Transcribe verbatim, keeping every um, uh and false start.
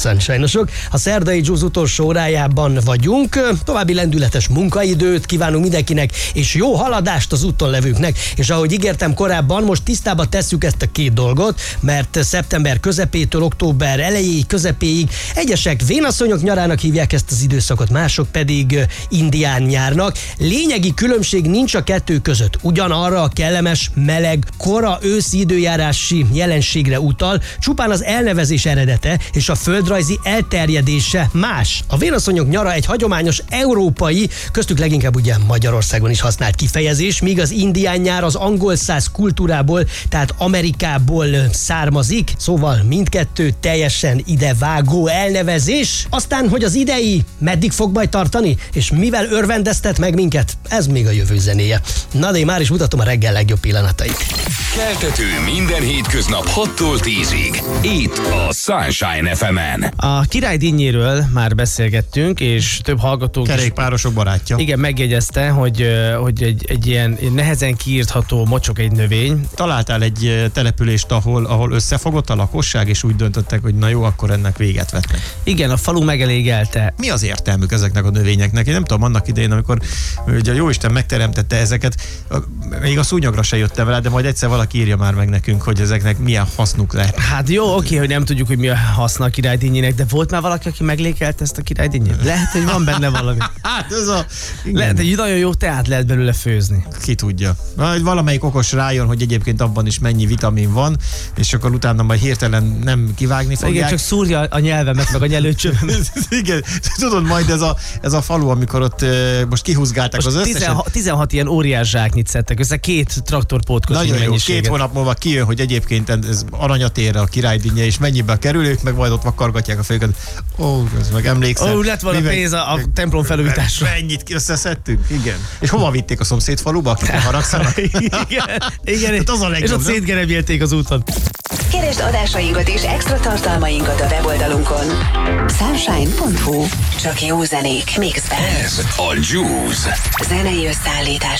Sunshine-osok. A szerdai Juice utolsó órájában vagyunk. További lendületes munkaidőt kívánunk mindenkinek, és jó haladást az úton levőknek. És ahogy ígértem korábban, most tisztába tesszük ezt a két dolgot, mert szeptember közepétől október elejéig, közepéig egyesek vénasszonyok nyarának hívják ezt az időszakot, mások pedig indián nyárnak. Lényegi különbség nincs a kettő között. Ugyanarra a kellemes, meleg, kora őszi időjárási jelenségre utal, csupán az elnevezés eredete és a földrajzi elterjedése más. A vénasszonyok nyara egy hagyományos európai, köztük leginkább ugye Magyarországon is használt kifejezés, míg az indián nyár az angol száz kultúrából, tehát Amerikából származik, szóval mindkettő teljesen idevágó elnevezés. Aztán, hogy az idei meddig fog majd tartani, és mivel örvendeztet meg minket, ez még a jövő zenéje. Na de én már is mutatom a reggel legjobb pillanatait. Keltető minden hétköznap hattól tízig. Itt a Sunshine ef emen. A király dinnyéről már beszélgettünk, és több hallgatók kerékpárosok barátja. Igen, megjegyezte, hogy, hogy egy, egy ilyen nehezen kiírtható mocsok egy növény. Találtál egy települést, ahol, ahol összefogott a lakosság, és úgy döntöttek, hogy na jó, akkor ennek véget vetnek. Igen, a falu megelégelte. Mi az értelmük ezeknek a növényeknek? Én nem tudom, annak idején, amikor ugye a Jóisten megteremtette ezeket, még a szúnyogra se jöttem rá, de majd egyszer valaki írja már meg nekünk, hogy ezeknek milyen hasznuk lehet. Hát jó, oké, hogy nem tudjuk, hogy mi a haszna a királydinnyének, de volt már valaki, aki meglékelte ezt a királydinnyét? Lehet, hogy van benne valami. Hát ez a... Igen. Lehet, hogy nagyon jó teát lehet belőle főzni. Ki tudja. Na, valamelyik okos rájön, hogy egyébként abban is mennyi vitamin van, és akkor utána majd hirtelen nem kivágni fogják. Igen, csak szúrja a nyelvemet, meg a nyelőcsövemet. Igen, tudod, majd ez a, ez a falu, amikor ott uh, most kihúzgálták most az összeset. tizenhat, tizenhat ilyen óriás zsáknyit szedtek össze, két traktorpótkocsi nagyon mennyiséget. Jó, két hónap múlva kijön, hogy egyébként ez aranyatérre a királydínnye, és mennyibe kerül, ők meg majd ott vakargatják a fejüket. Ó, ez meg emlékszem. Ó, lett volna mi pénz a, a templom felújításra. Mennyit összeszedtünk? Igen. És hova vitték a szomszéd faluba, akik haragszanak? Igen, igen. Hát az a legjobb, és ott szétgerebjelték az úton. Keresd adásainkat és extra tartalmainkat a weboldalunkon. sunshine pont hu. Csak jó zenék mixben. Ez a Juice Zenei összeállítás.